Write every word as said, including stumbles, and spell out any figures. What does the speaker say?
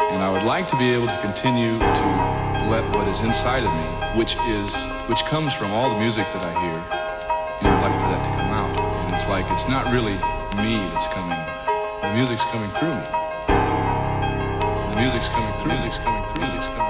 And I would like to be able to continue to let what is inside of me, which is, which comes from all the music that I hear, you know, I'd like for that to come out. And it's like, it's not really me that's coming, the music's coming through me. The music's coming through, music's coming through, music's coming